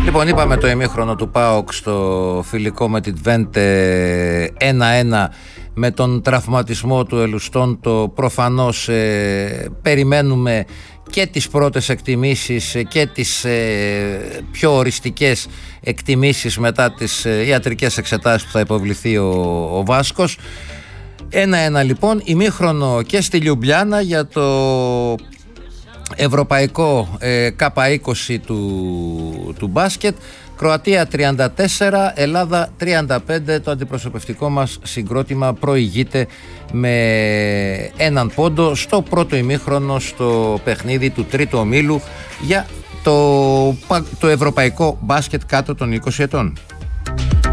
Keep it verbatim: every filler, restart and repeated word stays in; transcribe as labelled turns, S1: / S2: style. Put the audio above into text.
S1: Λοιπόν, είπαμε το ημίχρονο του ΠΑΟΚ στο φιλικό με την Τβέντε ένα ένα με τον τραυματισμό του Ελουστόντο. Προφανώς ε, περιμένουμε και τις πρώτες εκτιμήσεις και τις ε, πιο οριστικές εκτιμήσεις μετά τις ε, ιατρικές εξετάσεις που θα υποβληθεί ο, ο Βάσκος. ένα ένα λοιπόν, ημίχρονο και στη Λιουμπλιάνα για το ευρωπαϊκό ε, κάπα είκοσι του, του μπάσκετ. Κροατία τριάντα τέσσερα, Ελλάδα τριάντα πέντε. Το αντιπροσωπευτικό μας συγκρότημα προηγείται με έναν πόντο στο πρώτο ημίχρονο στο παιχνίδι του τρίτου ομίλου για το, το ευρωπαϊκό μπάσκετ κάτω των είκοσι ετών.